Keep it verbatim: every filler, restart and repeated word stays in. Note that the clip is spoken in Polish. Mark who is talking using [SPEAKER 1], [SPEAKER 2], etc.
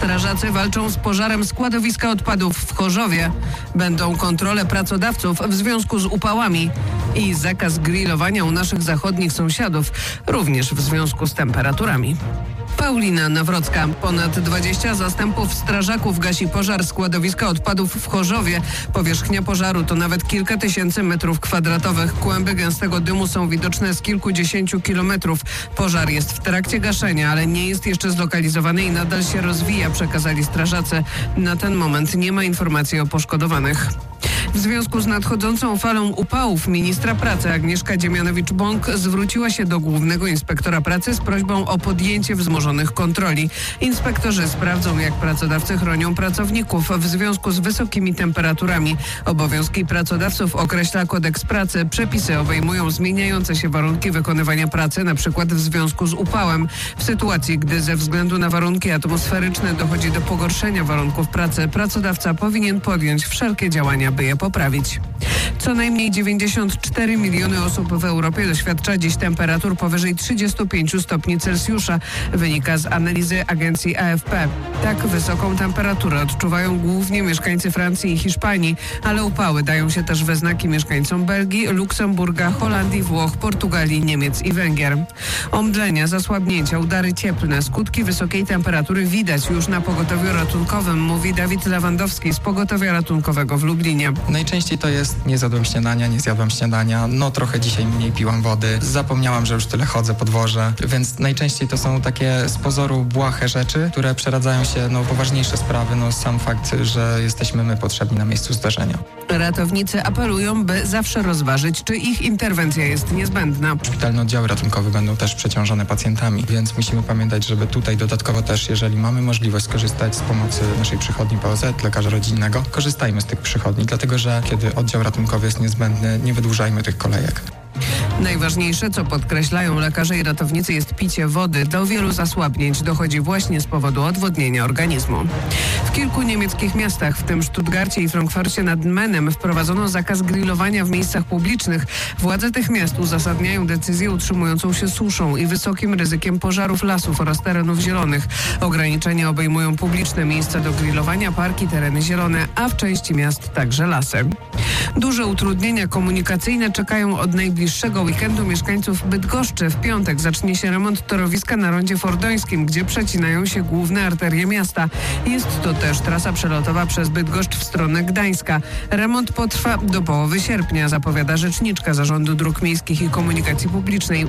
[SPEAKER 1] Strażacy walczą z pożarem składowiska odpadów w Chorzowie. Będą kontrole pracodawców w związku z upałami i zakaz grillowania u naszych zachodnich sąsiadów, również w związku z temperaturami. Paulina Nawrocka. Ponad dwadzieścia zastępów strażaków gasi pożar składowiska odpadów w Chorzowie. Powierzchnia pożaru to nawet kilka tysięcy metrów kwadratowych. Kłęby gęstego dymu są widoczne z kilkudziesięciu kilometrów. Pożar jest w trakcie gaszenia, ale nie jest jeszcze zlokalizowany i nadal się rozwija, przekazali strażacy. Na ten moment nie ma informacji o poszkodowanych. W związku z nadchodzącą falą upałów ministra pracy Agnieszka Dziemianowicz-Bąk zwróciła się do głównego inspektora pracy z prośbą o podjęcie wzmożonych kontroli. Inspektorzy sprawdzą, jak pracodawcy chronią pracowników w związku z wysokimi temperaturami. Obowiązki pracodawców określa kodeks pracy. Przepisy obejmują zmieniające się warunki wykonywania pracy, np. w związku z upałem. W sytuacji, gdy ze względu na warunki atmosferyczne dochodzi do pogorszenia warunków pracy, pracodawca powinien podjąć wszelkie działania, by je poprawić. Co najmniej dziewięćdziesiąt cztery miliony osób w Europie doświadcza dziś temperatur powyżej trzydziestu pięciu stopni Celsjusza, wynika z analizy agencji A F P. Tak wysoką temperaturę odczuwają głównie mieszkańcy Francji i Hiszpanii, ale upały dają się też we znaki mieszkańcom Belgii, Luksemburga, Holandii, Włoch, Portugalii, Niemiec i Węgier. Omdlenia, zasłabnięcia, udary cieplne, skutki wysokiej temperatury widać już na pogotowiu ratunkowym, mówi Dawid Lewandowski z pogotowia ratunkowego w Lublinie.
[SPEAKER 2] Najczęściej to jest nie zjadłem śniadania, nie zjadłam śniadania, no trochę dzisiaj mniej piłam wody, zapomniałam, że już tyle chodzę po dworze, więc najczęściej to są takie z pozoru błahe rzeczy, które przeradzają się no poważniejsze sprawy, no sam fakt, że jesteśmy my potrzebni na miejscu zdarzenia.
[SPEAKER 1] Ratownicy apelują, by zawsze rozważyć, czy ich interwencja jest niezbędna.
[SPEAKER 2] Szpitalne oddziały ratunkowe będą też przeciążone pacjentami, więc musimy pamiętać, żeby tutaj dodatkowo też, jeżeli mamy możliwość skorzystać z pomocy naszej przychodni P O Z, lekarza rodzinnego, korzystajmy z tych przychodni, dlatego że kiedy oddział ratunkowy jest niezbędny, nie wydłużajmy tych kolejek.
[SPEAKER 1] Najważniejsze, co podkreślają lekarze i ratownicy, jest picie wody. Do wielu zasłabnięć dochodzi właśnie z powodu odwodnienia organizmu. W kilku niemieckich miastach, w tym Stuttgarcie i Frankfurcie nad Menem, wprowadzono zakaz grillowania w miejscach publicznych. Władze tych miast uzasadniają decyzję utrzymującą się suszą i wysokim ryzykiem pożarów lasów oraz terenów zielonych. Ograniczenia obejmują publiczne miejsca do grillowania, parki, tereny zielone, a w części miast także lasy. Duże utrudnienia komunikacyjne czekają od najbliższego weekendu mieszkańców Bydgoszczy. W piątek zacznie się remont torowiska na rondzie fordońskim, gdzie przecinają się główne arterie miasta. Jest to też trasa przelotowa przez Bydgoszcz w stronę Gdańska. Remont potrwa do połowy sierpnia, zapowiada rzeczniczka Zarządu Dróg Miejskich i Komunikacji Publicznej